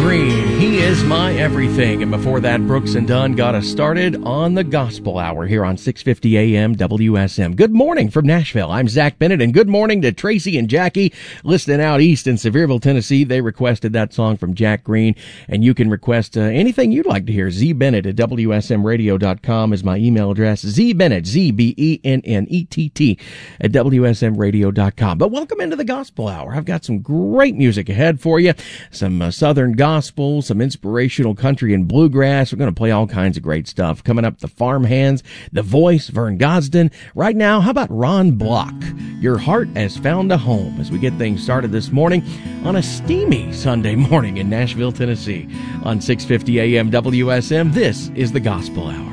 Green, He Is My Everything. And before that, Brooks and Dunn got us started on the Gospel Hour here on 650 AM WSM. Good morning from Nashville. I'm Zach Bennett, and good morning to Tracy and Jackie listening out east in Sevierville, Tennessee. They requested that song from Jack Green, and you can request anything you'd like to hear. ZBennett at WSMradio.com is my email address. ZBennett, ZBennett at WSMradio.com. But welcome into the Gospel Hour. I've got some great music ahead for you. Some Southern gospel, some inspirational country and bluegrass. We're going to play all kinds of great stuff. Coming up, the Farmhands, The Voice, Vern Gosdin. Right now, how about Ron Block? Your Heart Has Found a Home, as we get things started this morning on a steamy Sunday morning in Nashville, Tennessee. On 650 AM WSM, this is the Gospel Hour.